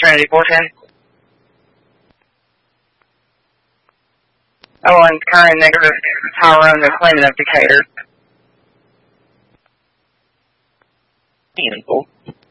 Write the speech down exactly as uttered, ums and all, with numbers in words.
Trinity four ten. Oh, and current negative Tyrone McClendon of Decatur. Meaningful.